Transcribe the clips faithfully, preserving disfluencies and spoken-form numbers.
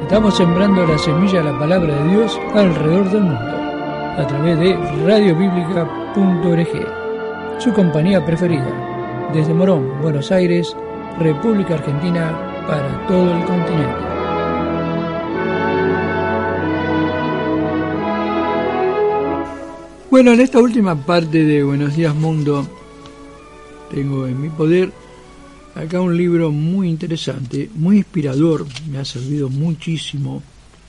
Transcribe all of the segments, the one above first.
Estamos sembrando la semilla de la palabra de Dios alrededor del mundo, a través de radio bíblica punto org, su compañía preferida, desde Morón, Buenos Aires, República Argentina, para todo el continente. Bueno, en esta última parte de Buenos Días Mundo, tengo en mi poder acá un libro muy interesante, muy inspirador, me ha servido muchísimo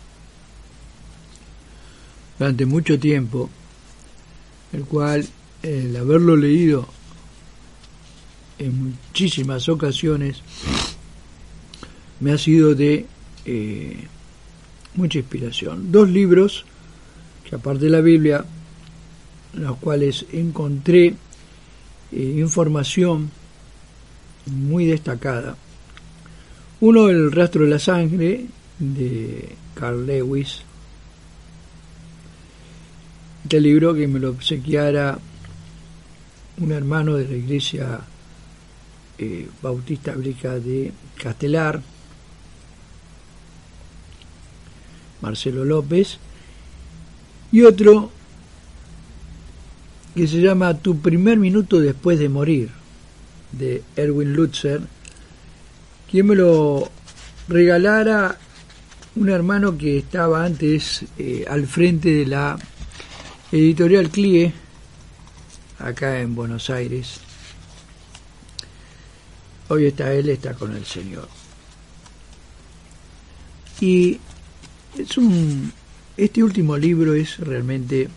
durante mucho tiempo, el cual, el haberlo leído en muchísimas ocasiones, me ha sido de eh, mucha inspiración. Dos libros que, aparte de la Biblia, en los cuales encontré eh, información muy destacada. Uno, El rastro de la sangre, de Carl Lewis. Este libro que me lo obsequiara un hermano de la iglesia eh, bautista bíblica de Castelar, Marcelo López, y otro que se llama Tu primer minuto después de morir, de Erwin Lutzer, quien me lo regalara un hermano que estaba antes eh, al frente de la editorial C L I E, acá en Buenos Aires. Hoy está él, está con el Señor. Y es un este último libro es realmente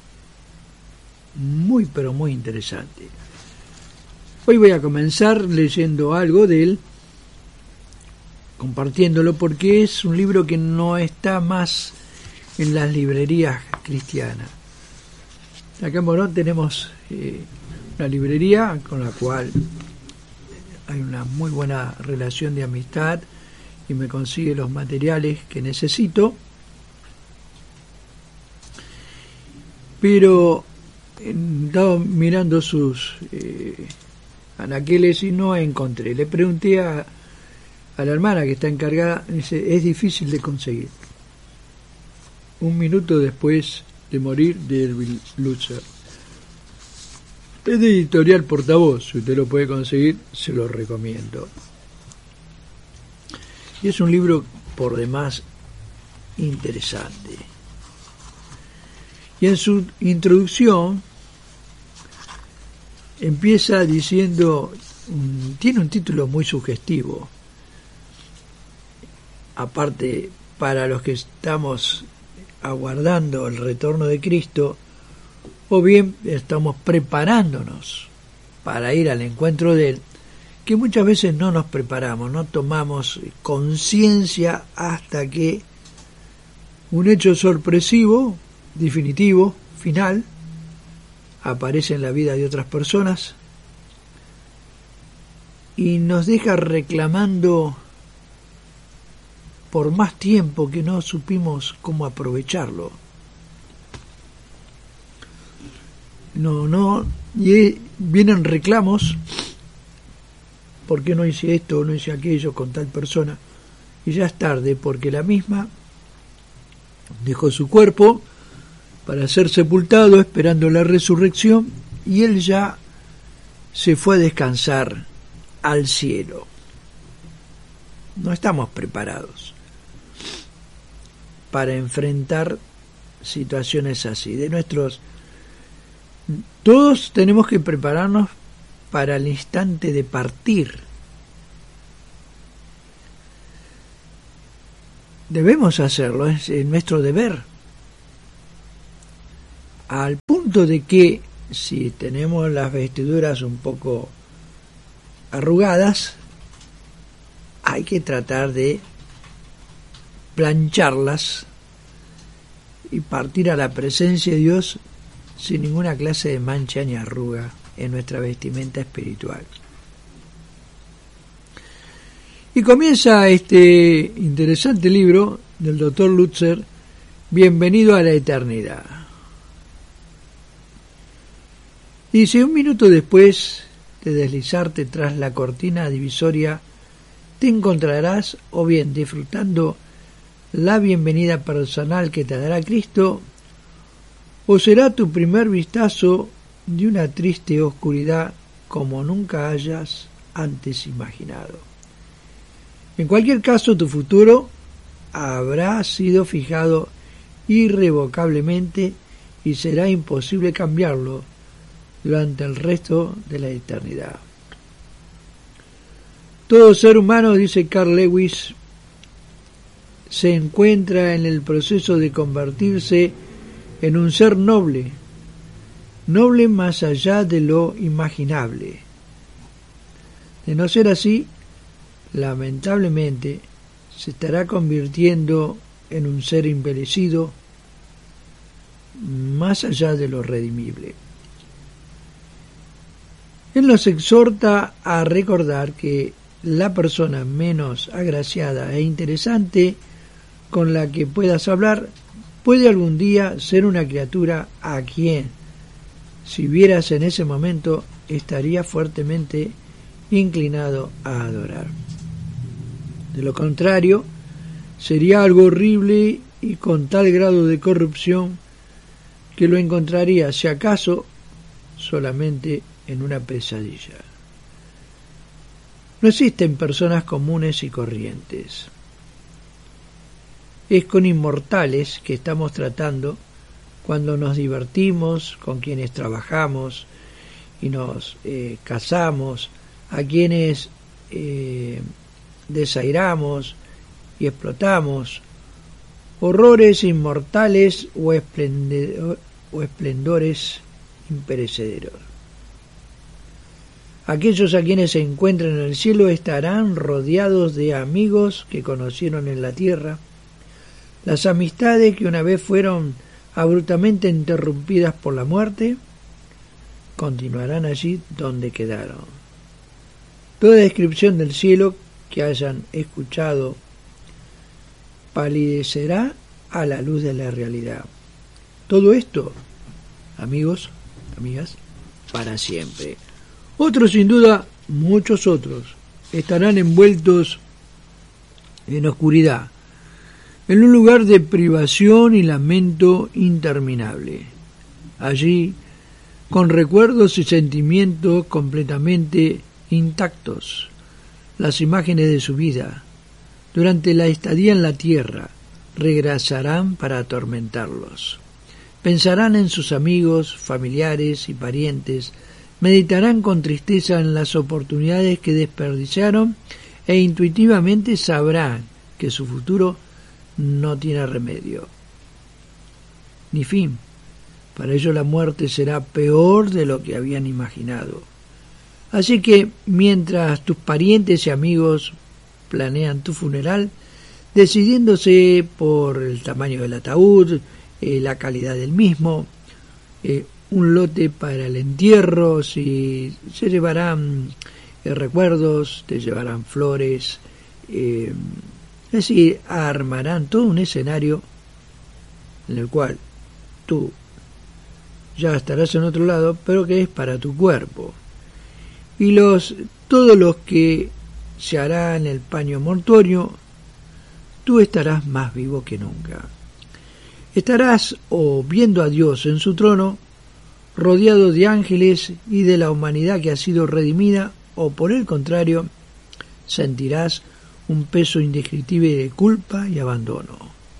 muy, pero muy interesante. Hoy voy a comenzar leyendo algo de él, compartiéndolo, porque es un libro que no está más en las librerías cristianas. Acá en Morón tenemos eh, una librería con la cual hay una muy buena relación de amistad y me consigue los materiales que necesito, pero estaba mirando sus eh, anaqueles y no encontré. Le pregunté a, a la hermana que está encargada, dice, es difícil de conseguir. Un minuto después de morir, de Erwin Lutzer. Es de Editorial Portavoz, si usted lo puede conseguir, se lo recomiendo. Y es un libro por demás interesante. Y en su introducción empieza diciendo, tiene un título muy sugestivo, aparte para los que estamos aguardando el retorno de Cristo, o bien estamos preparándonos para ir al encuentro de Él, que muchas veces no nos preparamos, no tomamos conciencia hasta que un hecho sorpresivo, definitivo, final, aparece en la vida de otras personas y nos deja reclamando por más tiempo que no supimos cómo aprovecharlo. No, no, y vienen reclamos, ¿por qué no hice esto o no hice aquello con tal persona? Y ya es tarde, porque la misma dejó su cuerpo para ser sepultado esperando la resurrección, y él ya se fue a descansar al cielo. No estamos preparados para enfrentar situaciones así. De nuestros, todos tenemos que prepararnos para el instante de partir. Debemos hacerlo, es nuestro deber. Al punto de que si tenemos las vestiduras un poco arrugadas, hay que tratar de plancharlas y partir a la presencia de Dios sin ninguna clase de mancha ni arruga en nuestra vestimenta espiritual. Y comienza este interesante libro del doctor Lutzer, Bienvenido a la eternidad. Y si un minuto después de deslizarte tras la cortina divisoria, te encontrarás o bien disfrutando la bienvenida personal que te dará Cristo, o será tu primer vistazo de una triste oscuridad como nunca hayas antes imaginado. En cualquier caso, tu futuro habrá sido fijado irrevocablemente y será imposible cambiarlo durante el resto de la eternidad. Todo ser humano, dice Carl Lewis, se encuentra en el proceso de convertirse en un ser noble, noble más allá de lo imaginable. De no ser así, lamentablemente, se estará convirtiendo en un ser envilecido más allá de lo redimible. Él nos exhorta a recordar que la persona menos agraciada e interesante con la que puedas hablar puede algún día ser una criatura a quien, si vieras en ese momento, estaría fuertemente inclinado a adorar. De lo contrario, sería algo horrible y con tal grado de corrupción que lo encontraría, si acaso, solamente en una pesadilla. No existen personas comunes y corrientes. Es con inmortales que estamos tratando cuando nos divertimos, con quienes trabajamos y nos eh, casamos, a quienes eh, desairamos y explotamos, horrores inmortales o, esplendor, o esplendores imperecederos. Aquellos a quienes se encuentran en el cielo estarán rodeados de amigos que conocieron en la tierra. Las amistades que una vez fueron abruptamente interrumpidas por la muerte continuarán allí donde quedaron. Toda descripción del cielo que hayan escuchado palidecerá a la luz de la realidad. Todo esto, amigos, amigas, para siempre. Otros, sin duda, muchos otros, estarán envueltos en oscuridad, en un lugar de privación y lamento interminable. Allí, con recuerdos y sentimientos completamente intactos, las imágenes de su vida, durante la estadía en la tierra, regresarán para atormentarlos. Pensarán en sus amigos, familiares y parientes, meditarán con tristeza en las oportunidades que desperdiciaron e intuitivamente sabrán que su futuro no tiene remedio ni fin. Para ellos la muerte será peor de lo que habían imaginado. Así que mientras tus parientes y amigos planean tu funeral, decidiéndose por el tamaño del ataúd, eh, la calidad del mismo, eh, un lote para el entierro, si se llevarán eh, recuerdos, te llevarán flores, eh, es decir, armarán todo un escenario en el cual tú ya estarás en otro lado, pero que es para tu cuerpo. Y los todos los que se harán el paño mortuorio, tú estarás más vivo que nunca. Estarás o viendo a Dios en su trono, rodeado de ángeles y de la humanidad que ha sido redimida, o por el contrario, sentirás un peso indescriptible de culpa y abandono.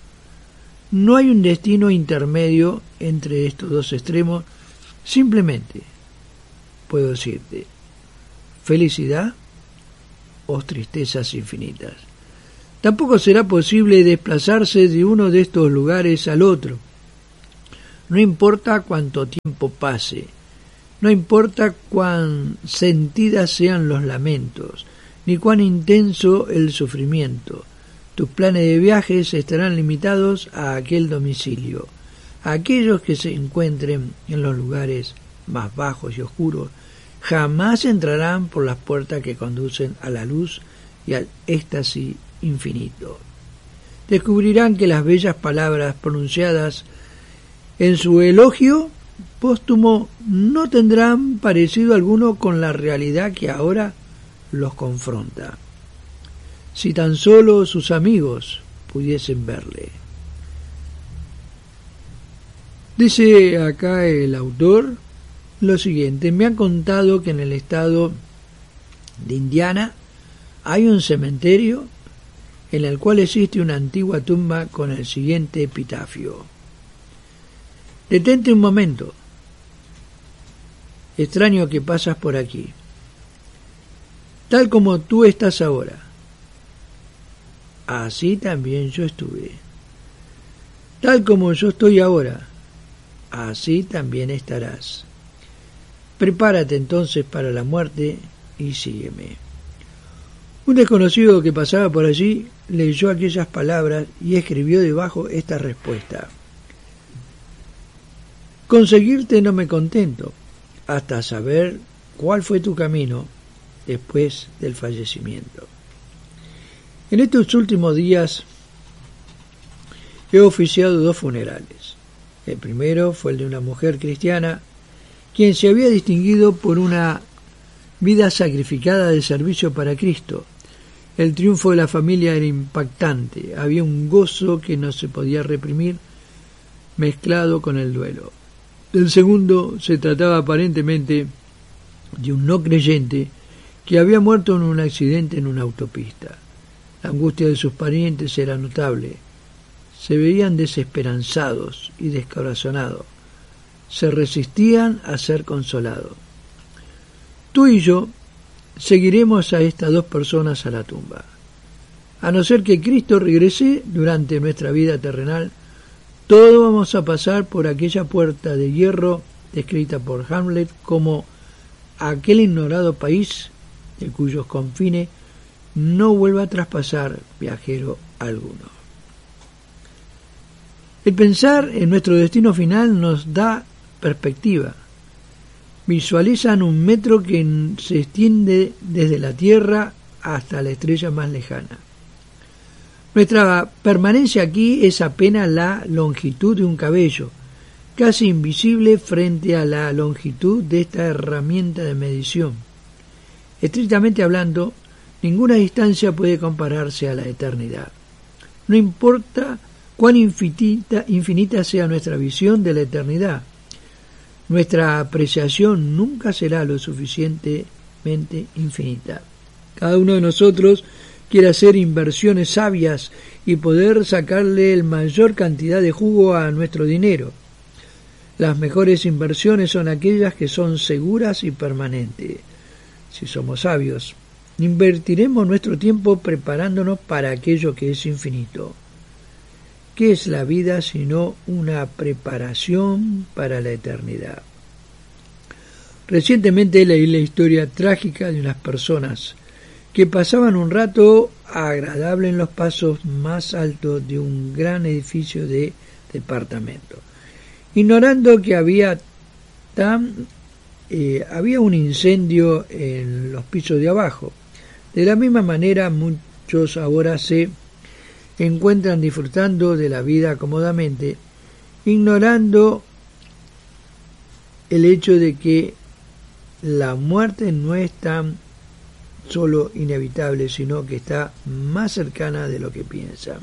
No hay un destino intermedio entre estos dos extremos, simplemente puedo decirte felicidad o tristezas infinitas. Tampoco será posible desplazarse de uno de estos lugares al otro. No importa cuánto tiempo pase, no importa cuán sentidas sean los lamentos, ni cuán intenso el sufrimiento. Tus planes de viajes estarán limitados a aquel domicilio. Aquellos que se encuentren en los lugares más bajos y oscuros jamás entrarán por las puertas que conducen a la luz y al éxtasis infinito. Descubrirán que las bellas palabras pronunciadas en su elogio póstumo no tendrán parecido alguno con la realidad que ahora los confronta. Si tan solo sus amigos pudiesen verle. Dice acá el autor lo siguiente: me han contado que en el estado de Indiana hay un cementerio en el cual existe una antigua tumba con el siguiente epitafio: detente un momento, extraño que pasas por aquí, tal como tú estás ahora, así también yo estuve, tal como yo estoy ahora, así también estarás. Prepárate entonces para la muerte y sígueme. Un desconocido que pasaba por allí leyó aquellas palabras y escribió debajo esta respuesta: conseguirte no me contento hasta saber cuál fue tu camino después del fallecimiento. En estos últimos días he oficiado dos funerales. El primero fue el de una mujer cristiana quien se había distinguido por una vida sacrificada de servicio para Cristo. El triunfo de la familia era impactante, había un gozo que no se podía reprimir, mezclado con el duelo. Del segundo se trataba aparentemente de un no creyente que había muerto en un accidente en una autopista. La angustia de sus parientes era notable. Se veían desesperanzados y descorazonados. Se resistían a ser consolados. Tú y yo seguiremos a estas dos personas a la tumba. A no ser que Cristo regrese durante nuestra vida terrenal, todos vamos a pasar por aquella puerta de hierro descrita por Hamlet como aquel ignorado país de cuyos confines no vuelva a traspasar viajero alguno. El pensar en nuestro destino final nos da perspectiva. Visualizan un metro que se extiende desde la Tierra hasta la estrella más lejana. Nuestra permanencia aquí es apenas la longitud de un cabello, casi invisible frente a la longitud de esta herramienta de medición. Estrictamente hablando, ninguna distancia puede compararse a la eternidad. No importa cuán infinita, infinita sea nuestra visión de la eternidad, nuestra apreciación nunca será lo suficientemente infinita. Cada uno de nosotros quiere hacer inversiones sabias y poder sacarle la mayor cantidad de jugo a nuestro dinero. Las mejores inversiones son aquellas que son seguras y permanentes. Si somos sabios, invertiremos nuestro tiempo preparándonos para aquello que es infinito. ¿Qué es la vida sino una preparación para la eternidad? Recientemente leí la historia trágica de unas personas que pasaban un rato agradable en los pasos más altos de un gran edificio de departamento, ignorando que había tan eh, había un incendio en los pisos de abajo. De la misma manera, muchos ahora se encuentran disfrutando de la vida cómodamente, ignorando el hecho de que la muerte no es tan solo inevitable, sino que está más cercana de lo que piensan.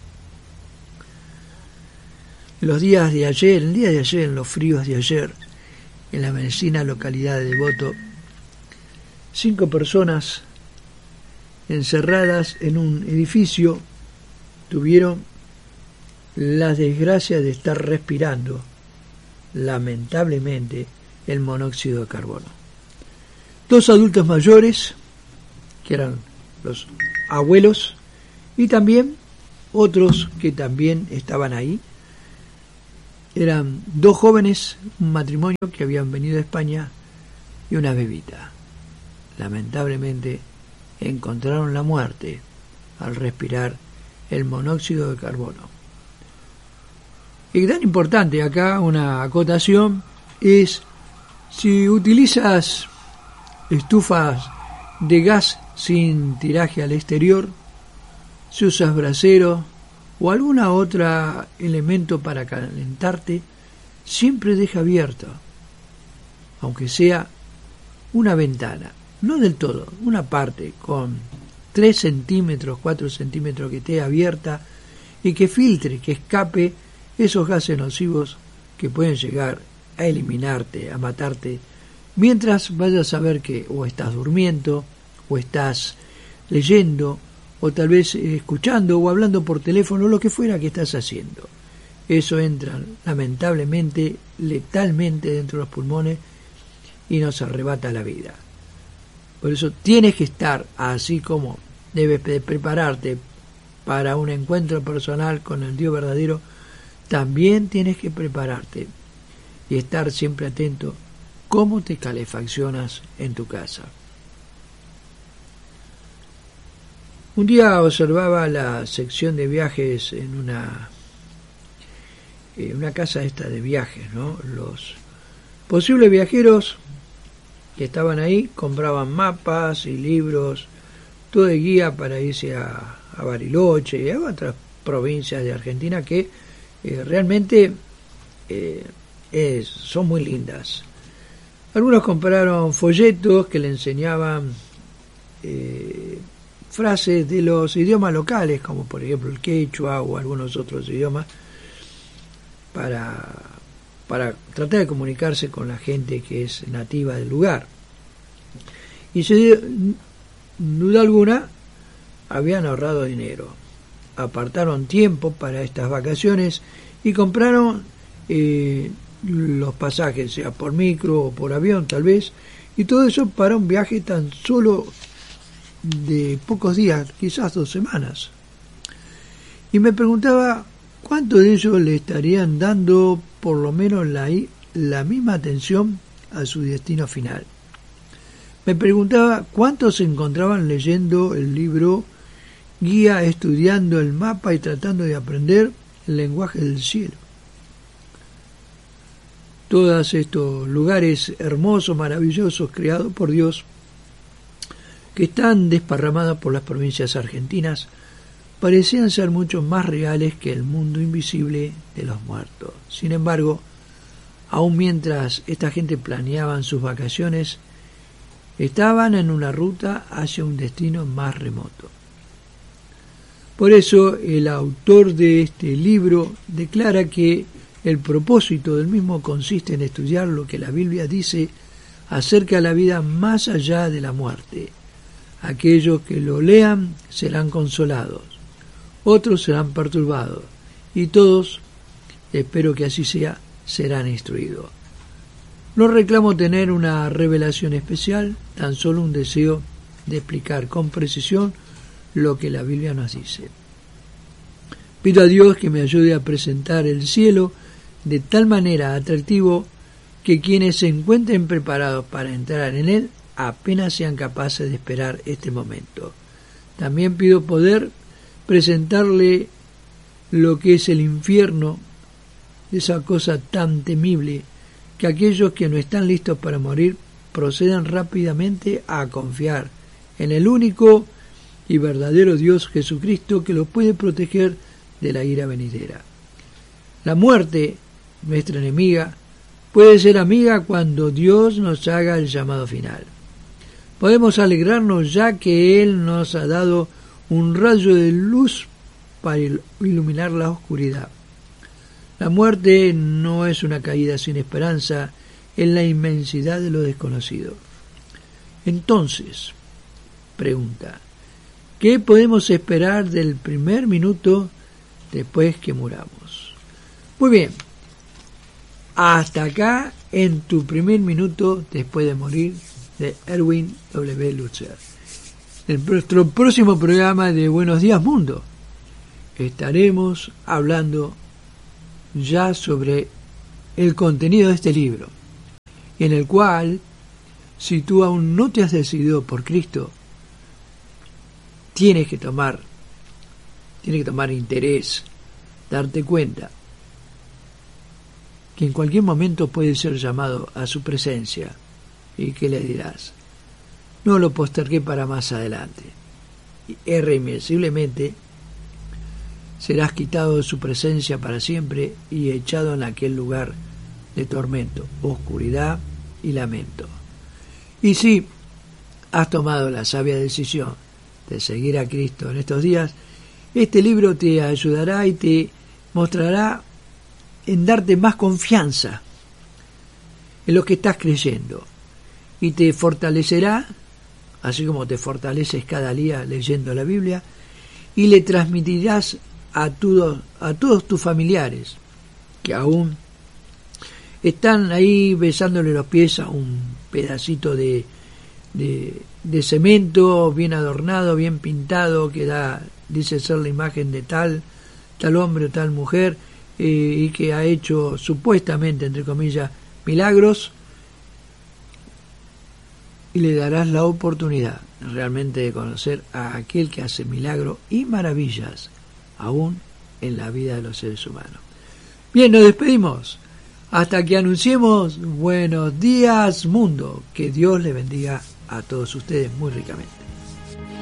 Los días de ayer, el día de ayer, en los fríos de ayer, en la vecina localidad de Devoto, cinco personas encerradas en un edificio tuvieron la desgracia de estar respirando, lamentablemente, el monóxido de carbono. Dos adultos mayores, que eran los abuelos, y también otros que también estaban ahí. Eran dos jóvenes, un matrimonio que habían venido de España y una bebita. Lamentablemente encontraron la muerte al respirar el monóxido de carbono. Y tan importante acá, una acotación, es si utilizas estufas de gas sin tiraje al exterior, si usas brasero o alguna otra elemento para calentarte, siempre deja abierto, aunque sea una ventana, no del todo, una parte con tres centímetros, cuatro centímetros que esté abierta y que filtre, que escape esos gases nocivos que pueden llegar a eliminarte, a matarte, mientras vayas a ver que o estás durmiendo, o estás leyendo, o tal vez escuchando o hablando por teléfono, lo que fuera que estás haciendo. Eso entra lamentablemente, letalmente dentro de los pulmones y nos arrebata la vida. Por eso tienes que estar, así como debes de prepararte para un encuentro personal con el Dios verdadero, también tienes que prepararte y estar siempre atento cómo te calefaccionas en tu casa. Un día observaba la sección de viajes en una eh, una casa esta de viajes, ¿no? Los posibles viajeros que estaban ahí compraban mapas y libros, todo de guía para irse a, a Bariloche y a otras provincias de Argentina que eh, realmente eh, es, son muy lindas. Algunos compraron folletos que le enseñaban eh, frases de los idiomas locales, como por ejemplo el quechua o algunos otros idiomas, para, para tratar de comunicarse con la gente que es nativa del lugar. Y sin duda alguna habían ahorrado dinero, apartaron tiempo para estas vacaciones y compraron eh, los pasajes, sea por micro o por avión tal vez, y todo eso para un viaje tan solo de pocos días, quizás dos semanas. Y me preguntaba cuánto de ellos le estarían dando por lo menos la, la misma atención a su destino final. Me preguntaba cuántos se encontraban leyendo el libro guía, estudiando el mapa y tratando de aprender el lenguaje del cielo. Todos estos lugares hermosos, maravillosos, creados por Dios, que están desparramados por las provincias argentinas, parecían ser mucho más reales que el mundo invisible de los muertos. Sin embargo, aun mientras esta gente planeaban sus vacaciones, estaban en una ruta hacia un destino más remoto. Por eso el autor de este libro declara que el propósito del mismo consiste en estudiar lo que la Biblia dice acerca de la vida más allá de la muerte. Aquellos que lo lean serán consolados, otros serán perturbados, y todos, espero que así sea, serán instruidos. No reclamo tener una revelación especial, tan solo un deseo de explicar con precisión lo que la Biblia nos dice. Pido a Dios que me ayude a presentar el cielo de tal manera atractivo que quienes se encuentren preparados para entrar en él apenas sean capaces de esperar este momento. También pido poder presentarle lo que es el infierno, esa cosa tan temible, que aquellos que no están listos para morir procedan rápidamente a confiar en el único y verdadero Dios Jesucristo, que los puede proteger de la ira venidera. La muerte, nuestra enemiga, puede ser amiga cuando Dios nos haga el llamado final. Podemos alegrarnos ya que Él nos ha dado un rayo de luz para iluminar la oscuridad. La muerte no es una caída sin esperanza en la inmensidad de lo desconocido. Entonces, pregunta, ¿qué podemos esperar del primer minuto después que muramos? Muy bien, hasta acá en tu primer minuto después de morir, de Erwin W. Lutzer. En nuestro próximo programa de Buenos Días Mundo estaremos hablando ya sobre el contenido de este libro, en el cual, si tú aún no te has decidido por Cristo, tienes que tomar, tienes que tomar interés, darte cuenta que en cualquier momento puede ser llamado a su presencia. ¿Y qué le dirás? No lo postergué para más adelante. Irremisiblemente serás quitado de su presencia para siempre y echado en aquel lugar de tormento, oscuridad y lamento. Y si has tomado la sabia decisión de seguir a Cristo en estos días, Este libro te ayudará y te mostrará en darte más confianza en lo que estás creyendo y te fortalecerá, así como te fortaleces cada día leyendo la Biblia, y le transmitirás a, tu, a todos tus familiares que aún están ahí besándole los pies a un pedacito de, de, de cemento bien adornado, bien pintado, que da, dice ser la imagen de tal, tal hombre o tal mujer, eh, y que ha hecho supuestamente, entre comillas, milagros, y le darás la oportunidad realmente de conocer a aquel que hace milagros y maravillas aún en la vida de los seres humanos. Bien, nos despedimos hasta que anunciemos buenos días mundo. Que Dios le bendiga a todos ustedes muy ricamente.